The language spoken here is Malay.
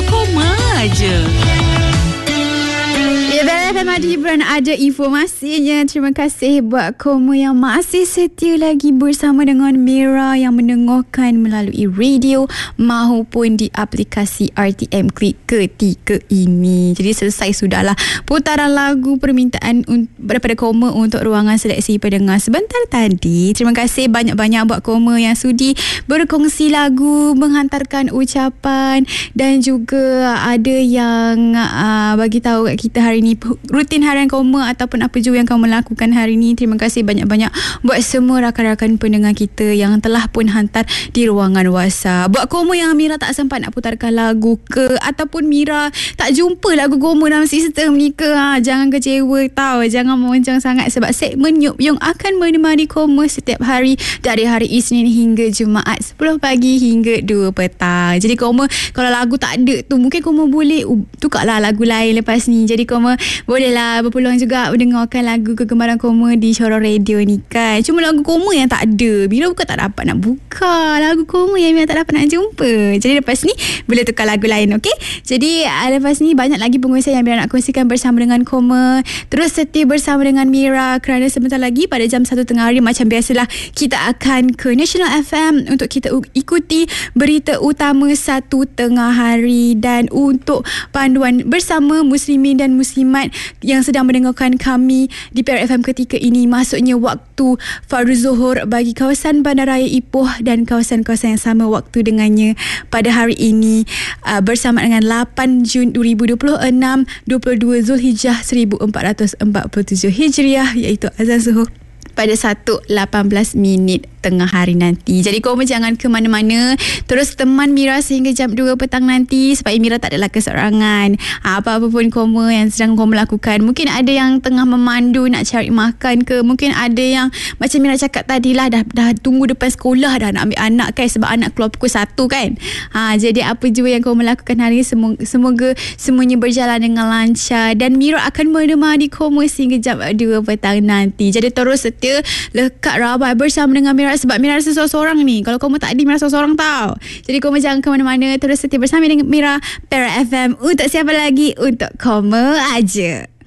Koma aja. Ya, BRFM ada hiburan, ada informasinya. Terima kasih buat Koma yang masih setia lagi bersama dengan Mira yang mendengarkan melalui radio maupun di aplikasi RTM Klik ketika ini. Jadi selesai sudahlah putaran lagu permintaan daripada Koma untuk ruangan seleksi pendengar sebentar tadi. Terima kasih banyak-banyak buat Koma yang sudi berkongsi lagu, menghantarkan ucapan dan juga ada yang bagi tahu kat kita hari ni rutin harian Koma ataupun apa jua yang kamu lakukan hari ni. Terima kasih banyak-banyak buat semua rakan-rakan pendengar kita yang telah pun hantar di ruangan WhatsApp. Buat Koma yang Mira tak sempat nak putarkan lagu ke, ataupun Mira tak jumpa lagu Koma dalam sistem ni ke, jangan kecewa tau, jangan memoncong sangat sebab segmen Yup Yung akan menemani Koma setiap hari dari hari Isnin hingga Jumaat 10 pagi hingga 2 petang. Jadi Koma kalau lagu tak ada tu, mungkin Koma boleh tukarlah lagu lain lepas ni. Jadi Koma bolehlah berpeluang juga mendengarkan lagu kegemaran Koma di Shoro Radio ni kan. Cuma lagu Koma yang tak ada, Mira bukan tak dapat nak buka lagu Koma yang Mira tak dapat nak jumpa. Jadi lepas ni boleh tukar lagu lain, okey? Jadi lepas ni banyak lagi pengurusan yang Mira nak kongsikan bersama dengan Koma. Terus setia bersama dengan Mira kerana sebentar lagi pada jam 1 tengah hari macam biasalah kita akan ke National FM untuk kita ikuti berita utama 1 tengah hari. Dan untuk panduan bersama muslimin dan muslimat yang sedang mendengarkan kami di PRFM ketika ini, maksudnya waktu Fardhu Zuhur bagi kawasan Bandaraya Ipoh dan kawasan-kawasan yang sama waktu dengannya pada hari ini, bersama dengan 8 Jun 2026, 22 Zulhijjah 1447 Hijriah, iaitu azan Zuhur pada 1.18 tengah hari nanti. Jadi Koma jangan ke mana-mana, terus teman Mira sehingga jam 2 petang nanti supaya Mira tak adalah keseorangan. Apa-apa pun Koma yang sedang Koma lakukan, mungkin ada yang tengah memandu nak cari makan ke, mungkin ada yang macam Mira cakap tadilah dah tunggu depan sekolah dah nak ambil anak kan, sebab anak keluar pukul 1 kan. Jadi apa jua yang Koma lakukan hari ini, semoga semuanya berjalan dengan lancar dan Mira akan menemani Koma sehingga jam 2 petang nanti. Jadi terus setia lekat rabat bersama dengan Mira sebab Mira rasa seorang ni. Kalau Koma tak ada, Mira rasa seorang tau. Jadi Koma jangan ke mana-mana, terus setia bersama dengan Mira PRFM. Untuk siapa lagi? Untuk Koma aja.